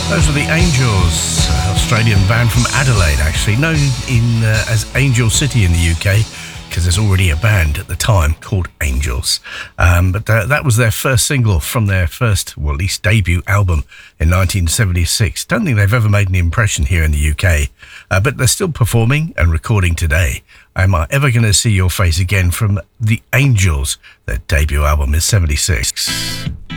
Those are the Angels, Australian band from Adelaide, actually, known as Angel City in the UK, because there's already a band at the time called Angels. But that was their first single from their first, well, at least debut album in 1976. Don't think they've ever made an impression here in the UK, but they're still performing and recording today. Am I Ever Gonna See Your Face Again from the Angels? Their debut album is 76.